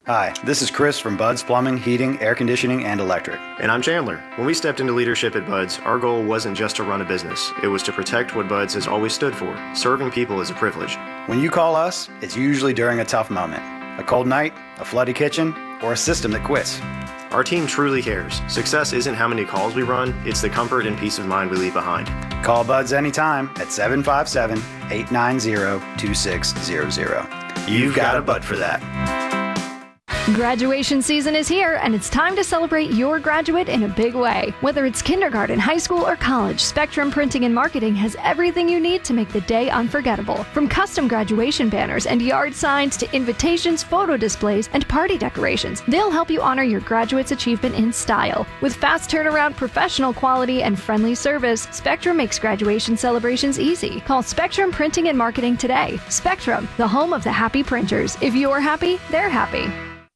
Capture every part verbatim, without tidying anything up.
Hi, this is Chris from Bud's Plumbing, Heating, Air Conditioning, and Electric. And I'm Chandler. When we stepped into leadership at Bud's, our goal wasn't just to run a business. It was to protect what Bud's has always stood for. Serving people is a privilege. When you call us, it's usually during a tough moment. A cold night, a flooded kitchen, or a system that quits. Our team truly cares. Success isn't how many calls we run, it's the comfort and peace of mind we leave behind. Call Bud's anytime at seven five seven, eight nine zero, two six zero zero. You've got a Bud for that. Graduation season is here, and it's time to celebrate your graduate in a big way. Whether it's kindergarten, high school, or college, Spectrum Printing and Marketing has everything you need to make the day unforgettable. From custom graduation banners and yard signs to invitations, photo displays, and party decorations, they'll help you honor your graduate's achievement in style. With fast turnaround, professional quality, and friendly service, Spectrum makes graduation celebrations easy. Call Spectrum Printing and Marketing today. Spectrum, the home of the happy printers. If you're happy, they're happy.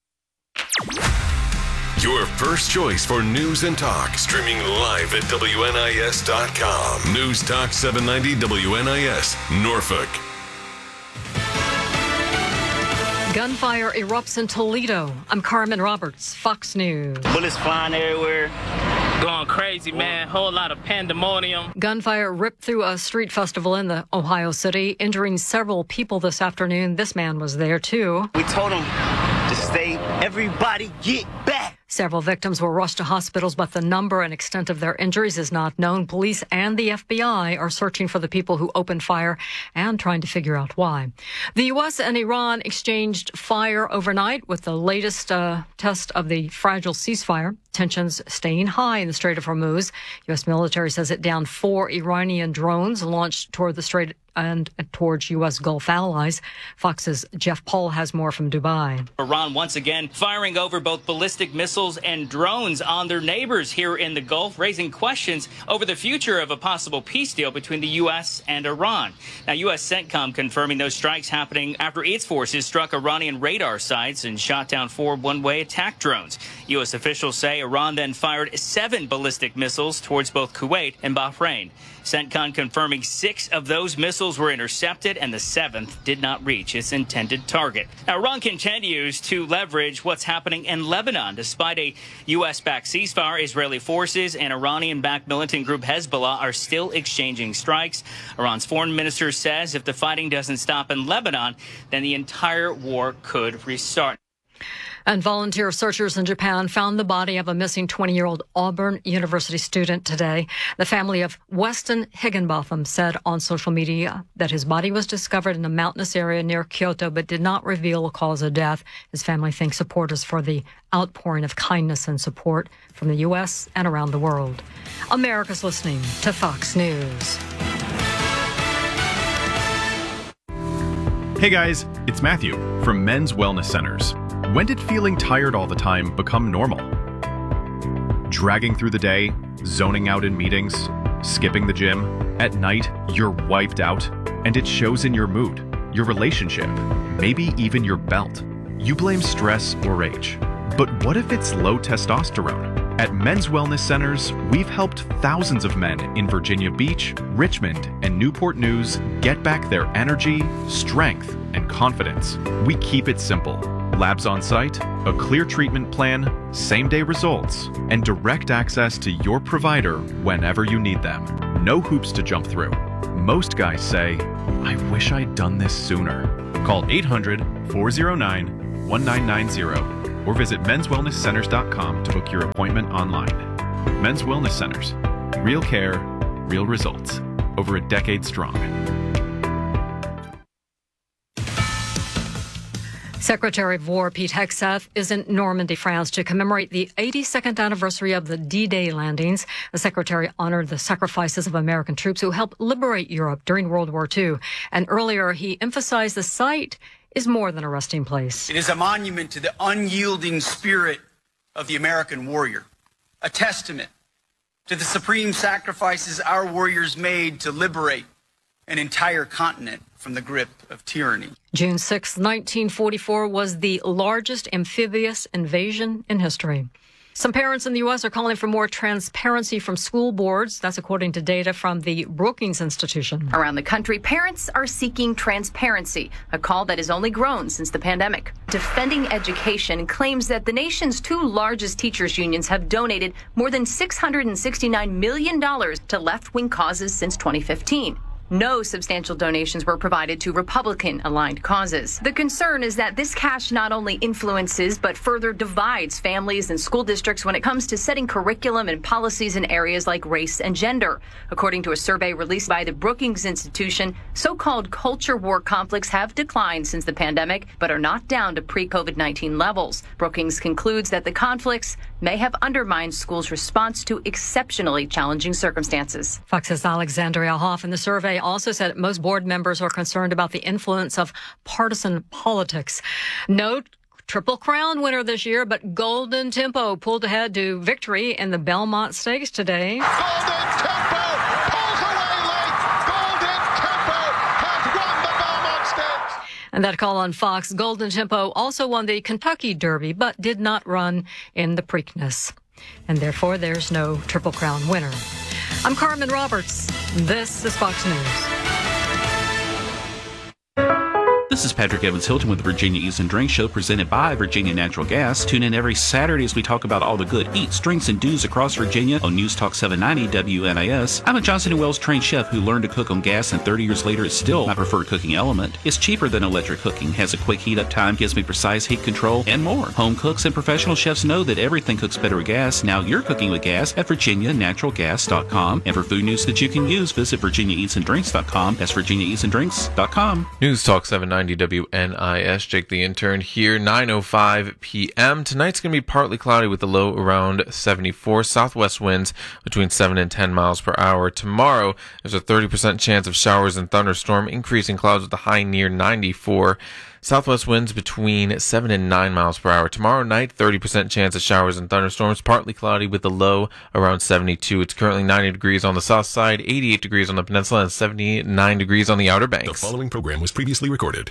Your first choice for news and talk, streaming live at W N I S dot com. News Talk seven ninety W N I S, Norfolk. Gunfire erupts in Toledo. I'm Carmen Roberts, Fox News. Bullets flying everywhere. Going crazy, man. Whole lot of pandemonium. Gunfire ripped through a street festival in the Ohio City, injuring several people this afternoon. This man was there, too. We told him to stay. Everybody get back. Several victims were rushed to hospitals, but the number and extent of their injuries is not known. Police and the F B I are searching for the people who opened fire and trying to figure out why. The U S and Iran exchanged fire overnight with the latest uh, test of the fragile ceasefire. Tensions staying high in the Strait of Hormuz. U S military says it downed four Iranian drones launched toward the Strait and towards U S Gulf allies. Fox's Jeff Paul has more from Dubai. Iran once again firing over both ballistic missiles and drones on their neighbors here in the Gulf, raising questions over the future of a possible peace deal between the U S and Iran. Now, U S CENTCOM confirming those strikes happening after its forces struck Iranian radar sites and shot down four one-way attack drones. U S officials say Iran then fired seven ballistic missiles towards both Kuwait and Bahrain. CENTCOM confirming six of those missiles were intercepted and the seventh did not reach its intended target. Now, Iran continues to leverage what's happening in Lebanon. Despite a U S-backed ceasefire, Israeli forces and Iranian-backed militant group Hezbollah are still exchanging strikes. Iran's foreign minister says if the fighting doesn't stop in Lebanon, then the entire war could restart. And volunteer searchers in Japan found the body of a missing twenty-year-old Auburn University student today. The family of Weston Higginbotham said on social media that his body was discovered in a mountainous area near Kyoto, but did not reveal a cause of death. His family thanks supporters for the outpouring of kindness and support from the U S and around the world. America's listening to Fox News. Hey guys, it's Matthew from Men's Wellness Centers. When did feeling tired all the time become normal? Dragging through the day, zoning out in meetings, skipping the gym. At night, you're wiped out, and it shows in your mood, your relationship, maybe even your belt. You blame stress or age. But what if it's low testosterone? At Men's Wellness Centers, we've helped thousands of men in Virginia Beach, Richmond, and Newport News get back their energy, strength, and confidence. We keep it simple. Labs on site, a clear treatment plan, same-day results, and direct access to your provider whenever you need them. No hoops to jump through. Most guys say, I wish I'd done this sooner. Call eight hundred, four oh nine, one nine nine zero or visit mens wellness centers dot com to book your appointment online. Men's Wellness Centers. Real care, real results. Over a decade strong. Secretary of War Pete Hegseth is in Normandy, France, to commemorate the eighty-second anniversary of the D-Day landings. The secretary honored the sacrifices of American troops who helped liberate Europe during World War Two. And earlier, he emphasized the site is more than a resting place. It is a monument to the unyielding spirit of the American warrior, a testament to the supreme sacrifices our warriors made to liberate an entire continent from the grip of tyranny. June sixth, nineteen forty-four was the largest amphibious invasion in history. Some parents in the U S are calling for more transparency from school boards. That's according to data from the Brookings Institution. Around the country, parents are seeking transparency, a call that has only grown since the pandemic. Defending Education claims that the nation's two largest teachers' unions have donated more than six hundred sixty-nine million dollars to left-wing causes since twenty fifteen. No substantial donations were provided to Republican-aligned causes. The concern is that this cash not only influences but further divides families and school districts when it comes to setting curriculum and policies in areas like race and gender. According to a survey released by the Brookings Institution, so-called culture war conflicts have declined since the pandemic but are not down to pre-COVID nineteen levels. Brookings concludes that the conflicts may have undermined schools' response to exceptionally challenging circumstances. Fox's Alexandria Hoff in the survey also said most board members are concerned about the influence of partisan politics. No Triple Crown winner this year, but Golden Tempo pulled ahead to victory in the Belmont Stakes today. Golden Tempo pulls away late. Golden Tempo has won the Belmont Stakes. And that call on Fox, Golden Tempo also won the Kentucky Derby, but did not run in the Preakness. And therefore, there's no Triple Crown winner. I'm Carmen Roberts. This is Fox News. This is Patrick Evans Hilton with the Virginia Eats and Drinks Show, presented by Virginia Natural Gas. Tune in every Saturday as we talk about all the good eats, drinks, and do's across Virginia on News Talk seven ninety W N I S. I'm a Johnson and Wales trained chef who learned to cook on gas, and thirty years later is still my preferred cooking element. It's cheaper than electric cooking, has a quick heat up time, gives me precise heat control, and more. Home cooks and professional chefs know that everything cooks better with gas. Now you're cooking with gas at Virginia Natural Gas dot com. And for food news that you can use, visit Virginia Eats and Drinks dot com. That's Virginia Eats and Drinks dot com. News Talk seven ninety W N I S, Jake the Intern here, nine oh five p.m. Tonight's going to be partly cloudy with the low around seventy-four. Southwest winds between seven and ten miles per hour. Tomorrow, there's a thirty percent chance of showers and thunderstorm, increasing clouds with a high near ninety-four. Southwest winds between seven and nine miles per hour. Tomorrow night, thirty percent chance of showers and thunderstorms, partly cloudy with the low around seventy-two. It's currently ninety degrees on the south side, eighty-eight degrees on the peninsula, and seventy-nine degrees on the Outer Banks. The following program was previously recorded.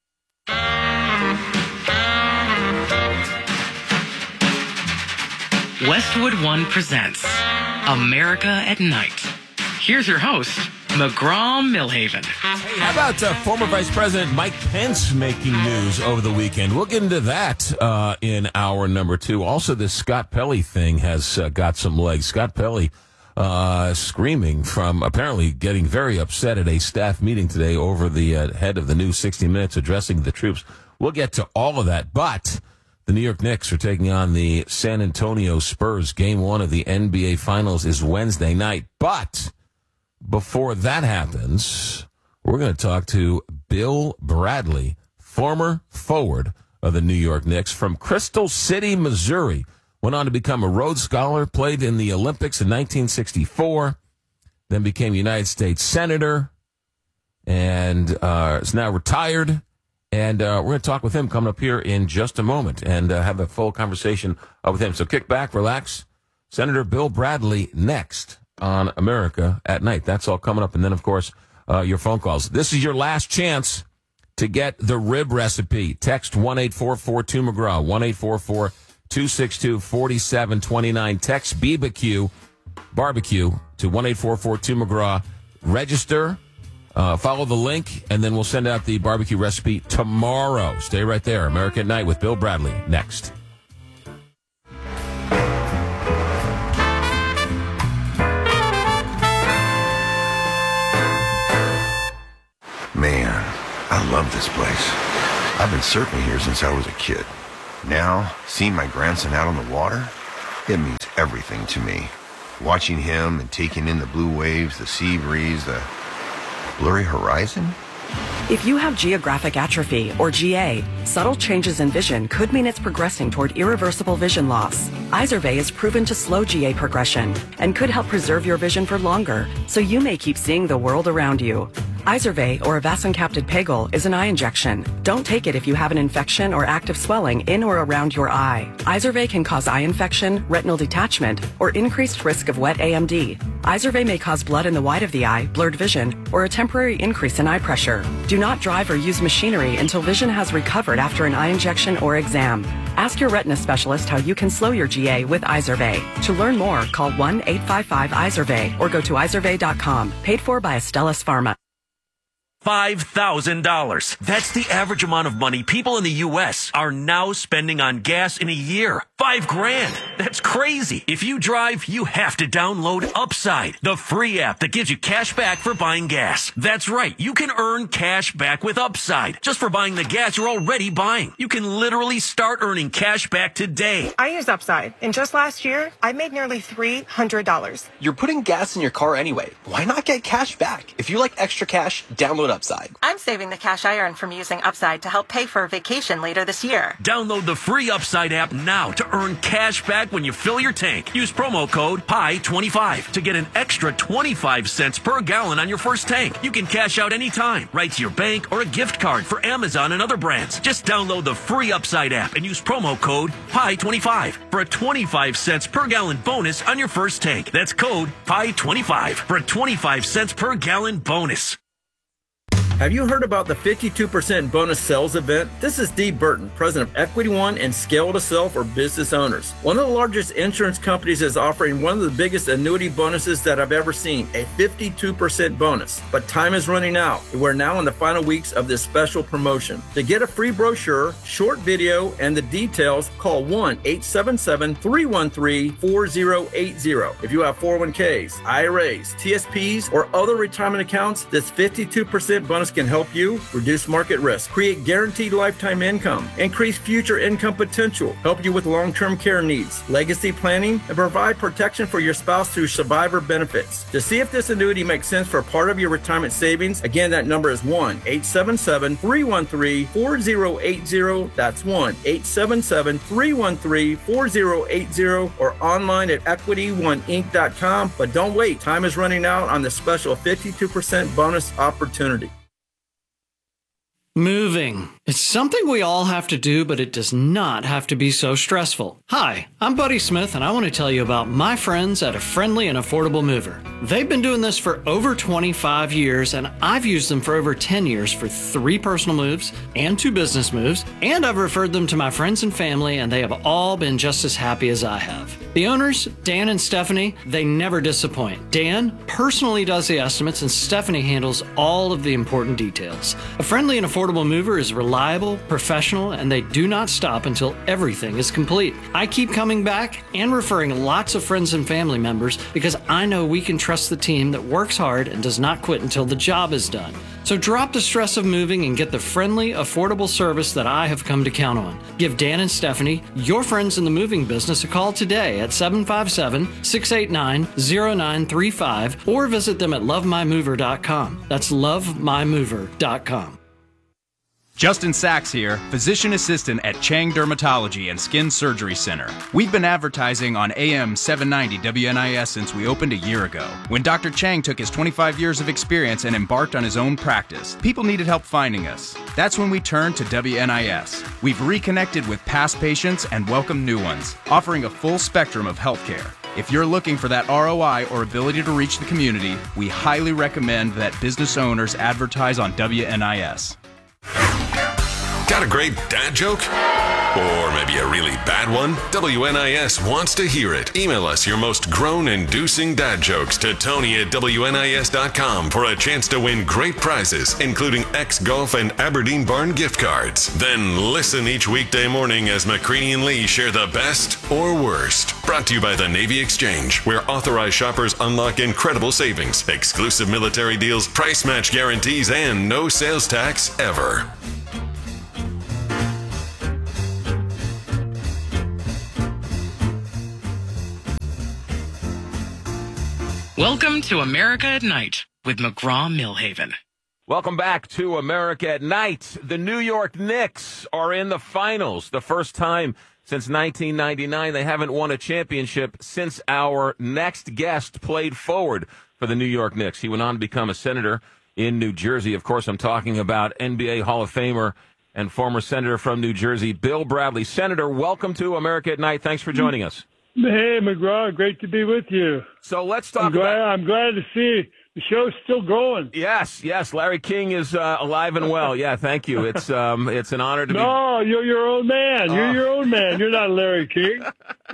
Westwood One presents America at Night. Here's your host, McGraw Millhaven. Hey, how about uh, former Vice President Mike Pence making news over the weekend? We'll get into that uh, in hour number two. Also, this Scott Pelley thing has uh, got some legs. Scott Pelley uh, screaming from apparently getting very upset at a staff meeting today over the uh, head of the new sixty minutes addressing the troops. We'll get to all of that, but the New York Knicks are taking on the San Antonio Spurs. Game one of the N B A Finals is Wednesday night. But before that happens, we're going to talk to Bill Bradley, former forward of the New York Knicks from Crystal City, Missouri. Went on to become a Rhodes Scholar, played in the Olympics in nineteen sixty-four, then became United States Senator, and uh, is now retired. And uh, we're going to talk with him coming up here in just a moment and uh, have a full conversation uh, with him. So kick back, relax. Senator Bill Bradley next on America at Night. That's all coming up. And then, of course, uh, your phone calls. This is your last chance to get the rib recipe. Text one eight four four two McGraw, one eight four four two six two four seven two nine. Text B B Q, barbecue, to one eight four four two McGraw. Register. Uh, follow the link, and then we'll send out the barbecue recipe tomorrow. Stay right there. America at Night with Bill Bradley next. Man, I love this place. I've been surfing here since I was a kid. Now, seeing my grandson out on the water, it means everything to me. Watching him and taking in the blue waves, the sea breeze, the blurry horizon? If you have geographic atrophy, or G A, subtle changes in vision could mean it's progressing toward irreversible vision loss. Izervay is proven to slow G A progression and could help preserve your vision for longer, so you may keep seeing the world around you. Izervay, or avacincaptad pegol, is an eye injection. Don't take it if you have an infection or active swelling in or around your eye. Izervay can cause eye infection, retinal detachment, or increased risk of wet A M D. Izervay may cause blood in the white of the eye, blurred vision, or a temporary increase in eye pressure. Do not drive or use machinery until vision has recovered after an eye injection or exam. Ask your retina specialist how you can slow your G A with Izervay. To learn more, call one eight five five Izervay or go to izervay dot com. Paid for by Astellas Pharma. five thousand dollars. That's the average amount of money people in the U S are now spending on gas in a year. Five grand. That's crazy. If you drive, you have to download Upside, the free app that gives you cash back for buying gas. That's right. You can earn cash back with Upside just for buying the gas you're already buying. You can literally start earning cash back today. I use Upside, and just last year, I made nearly three hundred dollars. You're putting gas in your car anyway. Why not get cash back? If you like extra cash, download Upside. I'm saving the cash I earn from using Upside to help pay for a vacation later this year. Download the free Upside app now to earn cash back when you fill your tank. Use promo code P I twenty-five to get an extra twenty-five cents per gallon on your first tank. You can cash out anytime, right to your bank or a gift card for Amazon and other brands. Just download the free Upside app and use promo code P I twenty-five for a twenty-five cents per gallon bonus on your first tank. That's code P I twenty-five for a twenty-five cents per gallon bonus. Have you heard about the fifty-two percent bonus sales event? This is Dee Burton, president of Equity One and Scale to Sell for business owners. One of the largest insurance companies is offering one of the biggest annuity bonuses that I've ever seen, a fifty-two percent bonus. But time is running out. We're now in the final weeks of this special promotion. To get a free brochure, short video, and the details, call one eight seven seven, three one three, four zero eight zero. If you have four oh one k's, I R As, T S Ps, or other retirement accounts, this fifty-two percent bonus can help you reduce market risk, create guaranteed lifetime income, increase future income potential, help you with long-term care needs, legacy planning, and provide protection for your spouse through survivor benefits. To see if this annuity makes sense for part of your retirement savings, again, that number is one eight seven seven, three one three, four zero eight zero. That's one eight seven seven, three one three, four zero eight zero, or online at equity one inc dot com. But don't wait. Time is running out on the special fifty-two percent bonus opportunity. Moving. It's something we all have to do, but it does not have to be so stressful. Hi, I'm Buddy Smith, and I want to tell you about my friends at A Friendly and Affordable Mover. They've been doing this for over twenty-five years, and I've used them for over ten years for three personal moves and two business moves, and I've referred them to my friends and family, and they have all been just as happy as I have. The owners, Dan and Stephanie, they never disappoint. Dan personally does the estimates, and Stephanie handles all of the important details. A Friendly and Affordable Mover is reliable, professional, and they do not stop until everything is complete. I keep coming back and referring lots of friends and family members because I know we can trust the team that works hard and does not quit until the job is done. So drop the stress of moving and get the friendly, affordable service that I have come to count on. Give Dan and Stephanie, your friends in the moving business, a call today at seven five seven, six eight nine, zero nine three five or visit them at love my mover dot com. That's love my mover dot com. Justin Sachs here, physician assistant at Chang Dermatology and Skin Surgery Center. We've been advertising on A M seven ninety W N I S since we opened a year ago. When Doctor Chang took his twenty-five years of experience and embarked on his own practice, people needed help finding us. That's when we turned to W N I S. We've reconnected with past patients and welcomed new ones, offering a full spectrum of healthcare. If you're looking for that R O I or ability to reach the community, we highly recommend that business owners advertise on W N I S. Got a great dad joke? Or maybe a really bad one? W N I S wants to hear it. Email us your most groan-inducing dad jokes to Tony at W N I S dot com for a chance to win great prizes, including X-Golf and Aberdeen Barn gift cards. Then listen each weekday morning as McCready and Lee share the best or worst. Brought to you by the Navy Exchange, where authorized shoppers unlock incredible savings, exclusive military deals, price match guarantees, and no sales tax ever. Welcome to America at Night with McGraw-Millhaven. Welcome back to America at Night. The New York Knicks are in the finals. The first time since nineteen ninety-nine. They haven't won a championship since our next guest played forward for the New York Knicks. He went on to become a Senator in New Jersey. Of course, I'm talking about N B A Hall of Famer and former Senator from New Jersey, Bill Bradley. Senator, welcome to America at Night. Thanks for joining us. Hey, McGraw, great to be with you. So let's talk I'm glad, about... I'm glad to see the show's still going. Yes, yes. Larry King is uh, alive and well. Yeah, thank you. It's um, it's an honor to no, be... No, you're your own man. You're uh... your own man. You're not Larry King.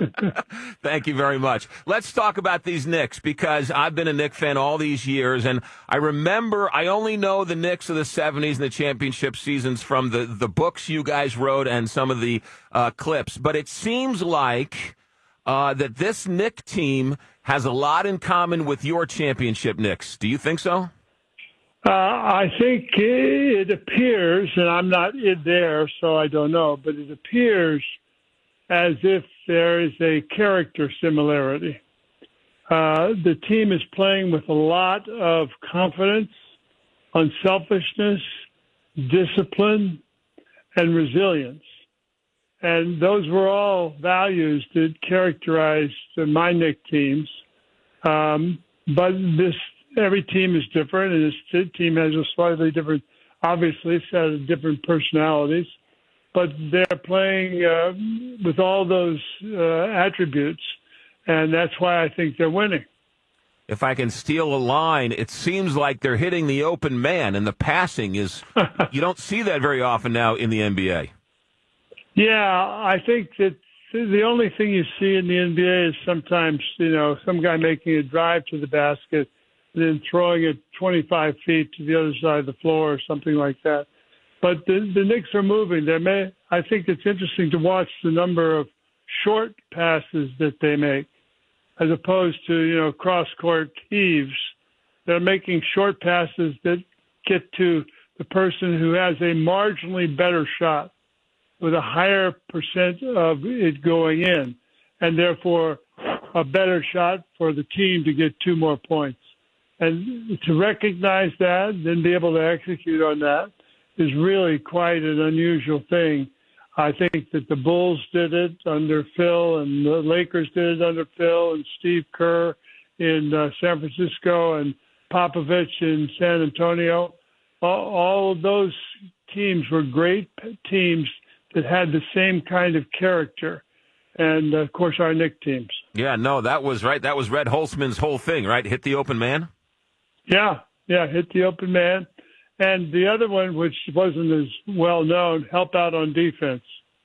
Thank you very much. Let's talk about these Knicks, because I've been a Knicks fan all these years, and I remember, I only know the Knicks of the seventies and the championship seasons from the, the books you guys wrote and some of the uh, clips, but it seems like uh, that this Knicks team has a lot in common with your championship Knicks. Do you think so? Uh, I think it appears, and I'm not in there, so I don't know, but it appears as if there is a character similarity. Uh, the team is playing with a lot of confidence, unselfishness, discipline, and resilience. And those were all values that characterized the my Knicks teams. Um, but this every team is different, and this team has a slightly different, obviously, it's has different personalities. But they're playing uh, with all those uh, attributes, and that's why I think they're winning. If I can steal a line, it seems like they're hitting the open man, and the passing is, you don't see that very often now in the N B A. Yeah, I think that the only thing you see in the N B A is sometimes, you know, some guy making a drive to the basket and then throwing it twenty-five feet to the other side of the floor or something like that. But the, the Knicks are moving. They may, I think it's interesting to watch the number of short passes that they make, as opposed to, you know, cross-court heaves. They're making short passes that get to the person who has a marginally better shot with a higher percent of it going in, and therefore a better shot for the team to get two more points. And to recognize that, then be able to execute on that, is really quite an unusual thing. I think that the Bulls did it under Phil, and the Lakers did it under Phil, and Steve Kerr in uh, San Francisco, and Popovich in San Antonio. All, all of those teams were great teams that had the same kind of character. And, of course, our Knicks teams. Yeah, no, that was right. That was Red Holzman's whole thing, right? Hit the open man? Yeah, yeah, hit the open man. And the other one, which wasn't as well known, help out on defense.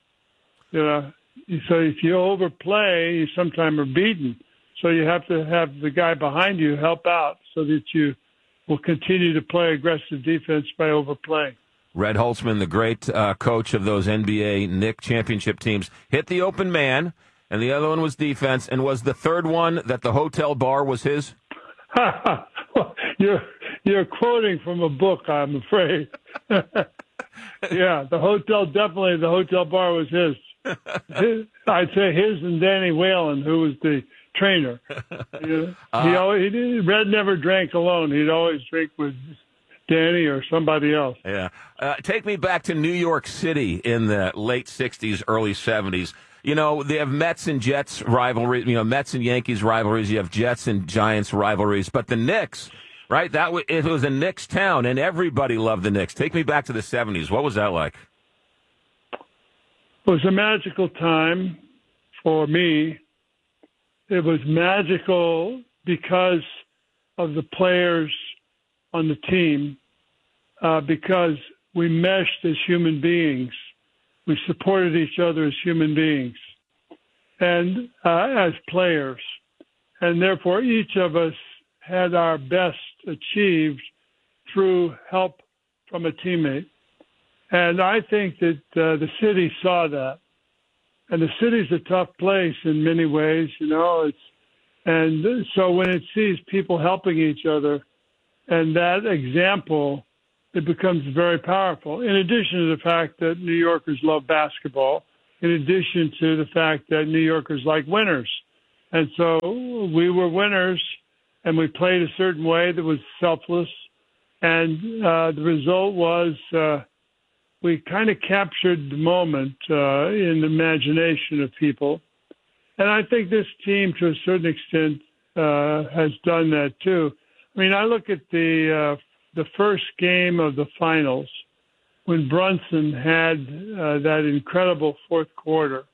You know, so if you overplay, you sometimes are beaten. So you have to have the guy behind you help out so that you will continue to play aggressive defense by overplaying. Red Holzman, the great uh, coach of those N B A Knicks championship teams, hit the open man, and the other one was defense. And was the third one that the hotel bar was his? You're you're quoting from a book, I'm afraid. Yeah, the hotel, definitely the hotel bar was his. his I'd say his and Danny Whalen, who was the trainer. You know, uh, he always, he did, Red never drank alone. He'd always drink with Danny or somebody else. Yeah. Uh, take me back to New York City in the late sixties, early seventies. You know, they have Mets and Jets rivalry, you know, Mets and Yankees rivalries. You have Jets and Giants rivalries. But the Knicks, right, that w- it was a Knicks town, and everybody loved the Knicks. Take me back to the seventies. What was that like? It was a magical time for me. It was magical because of the players on the team, uh, because we meshed as human beings. We supported each other as human beings and uh, as players. And therefore, each of us had our best achieved through help from a teammate. And I think that uh, the city saw that. And the city's a tough place in many ways, you know. It's, and so when it sees people helping each other, and that example, it becomes very powerful. In addition to the fact that New Yorkers love basketball, in addition to the fact that New Yorkers like winners. And so we were winners, and we played a certain way that was selfless. And uh, the result was uh, we kind of captured the moment uh, in the imagination of people. And I think this team, to a certain extent, uh, has done that too. I mean, I look at the uh, the first game of the finals when Brunson had uh, that incredible fourth quarter.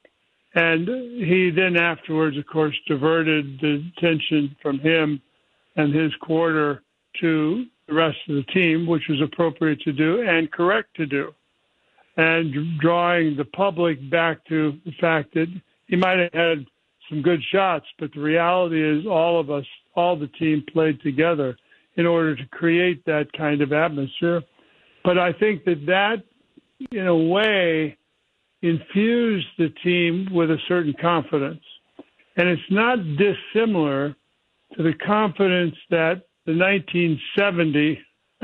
And he then afterwards, of course, diverted the attention from him and his quarter to the rest of the team, which was appropriate to do and correct to do. And drawing the public back to the fact that he might have had some good shots, but the reality is all of us, all the team played together in order to create that kind of atmosphere. But I think that that, in a way, infused the team with a certain confidence. And it's not dissimilar to the confidence that the nineteen seventy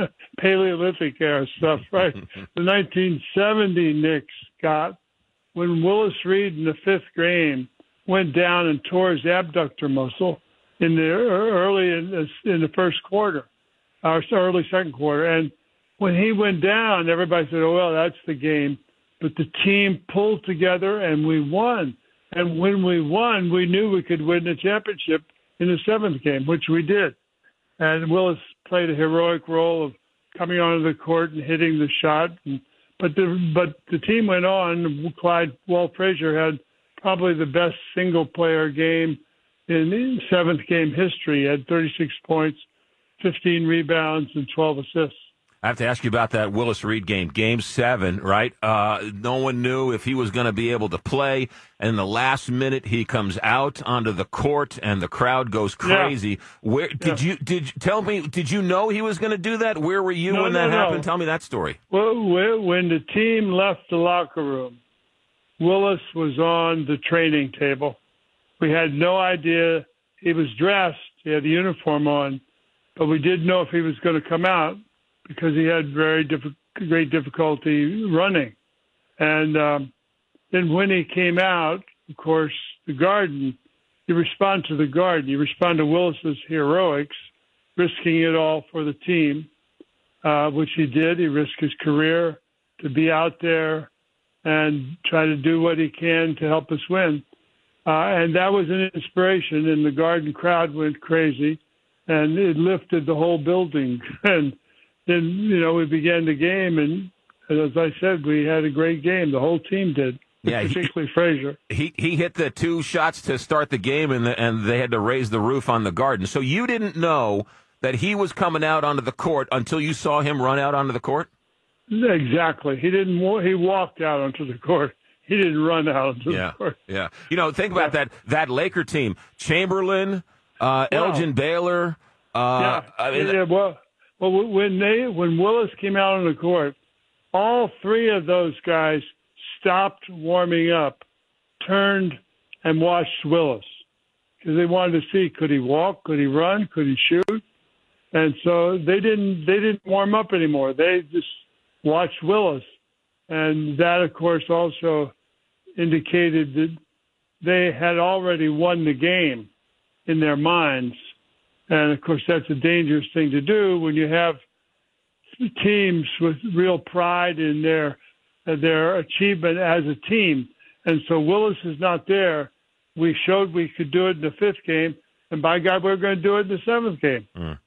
Paleolithic era stuff, right? The nineteen seventy Knicks got when Willis Reed in the fifth game went down and tore his abductor muscle in the early in the, in the first quarter, or early second quarter. And when he went down, everybody said, oh, well, that's the game. But the team pulled together and we won. And when we won, we knew we could win the championship in the seventh game, which we did. And Willis played a heroic role of coming onto the court and hitting the shot. And, but the but the team went on. Clyde Walt Frazier had probably the best single-player game in seventh game history. He had thirty-six points, fifteen rebounds, and twelve assists. I have to ask you about that Willis Reed game, game seven, right? Uh, no one knew if he was going to be able to play. And in the last minute, he comes out onto the court and the crowd goes crazy. Yeah. Where did yeah. you, did you, tell me, did you know he was going to do that? Where were you no, when no, that no. happened? Tell me that story. Well, when the team left the locker room, Willis was on the training table. We had no idea. He was dressed. He had a uniform on, but we didn't know if he was going to come out, because he had very diff- great difficulty running. And um, then when he came out, of course, the Garden, you respond to the Garden. You respond to Willis's heroics, risking it all for the team, uh, which he did. He risked his career to be out there and try to do what he can to help us win. Uh, and that was an inspiration, and the Garden crowd went crazy, and it lifted the whole building. And then, you know, we began the game, and as I said, we had a great game. The whole team did, yeah, particularly he, Frazier. He he hit the two shots to start the game, and the, and they had to raise the roof on the Garden. So you didn't know that he was coming out onto the court until you saw him run out onto the court? Exactly. He didn't. He walked out onto the court. He didn't run out onto yeah, the court. Yeah. You know, think about yeah. that that Laker team: Chamberlain, uh, wow. Elgin Baylor. Uh, yeah. I mean, yeah. Well. Well, when they when Willis came out on the court, all three of those guys stopped warming up, turned and watched Willis because they wanted to see, could he walk, could he run, could he shoot, and so they didn't they didn't warm up anymore. They just watched Willis, and that of course also indicated that they had already won the game in their minds. And, of course, that's a dangerous thing to do when you have teams with real pride in their their achievement as a team. And so Willis is not there. We showed we could do it in the fifth game, and by God, we're going to do it in the seventh game. Mm.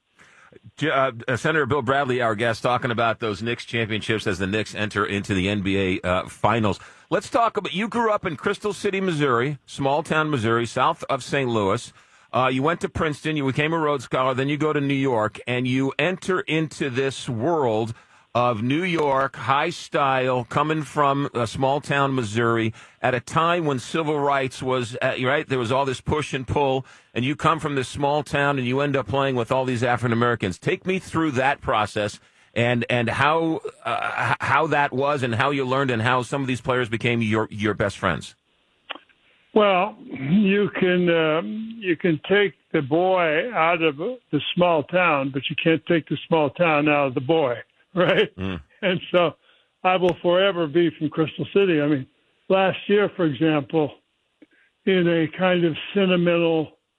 Uh, Senator Bill Bradley, our guest, talking about those Knicks championships as the Knicks enter into the N B A uh, Finals. Let's talk about, you grew up in Crystal City, Missouri, small town Missouri, south of Saint Louis. Uh, you went to Princeton, you became a Rhodes Scholar, then you go to New York, and you enter into this world of New York, high style, coming from a small town Missouri, at a time when civil rights was, uh, right, there was all this push and pull, and you come from this small town and you end up playing with all these African Americans. Take me through that process and and how uh, how that was and how you learned and how some of these players became your your best friends. Well, you can um, you can take the boy out of the small town, but you can't take the small town out of the boy, right? Mm. And so I will forever be from Crystal City. I mean, last year, for example, in a kind of sentimental